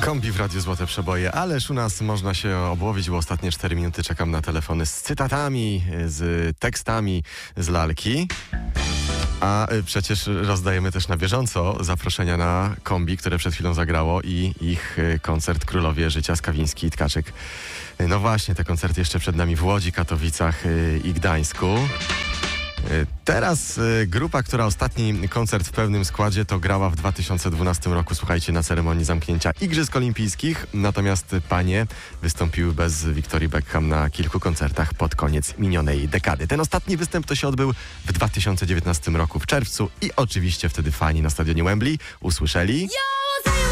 Kombi w Radiu Złote Przeboje, ależ u nas można się obłowić, bo ostatnie 4 minuty czekam na telefony z cytatami, z tekstami z lalki. A przecież rozdajemy też na bieżąco zaproszenia na Kombi, które przed chwilą zagrało i ich koncert Królowie Życia, Skawiński i Tkaczyk. No właśnie, te koncerty jeszcze przed nami w Łodzi, Katowicach i Gdańsku. Teraz grupa, która ostatni koncert w pełnym składzie to grała w 2012 roku, słuchajcie, na ceremonii zamknięcia Igrzysk Olimpijskich, natomiast panie wystąpiły bez Victorii Beckham na kilku koncertach pod koniec minionej dekady. Ten ostatni występ to się odbył w 2019 roku w czerwcu i oczywiście wtedy fani na stadionie Wembley usłyszeli...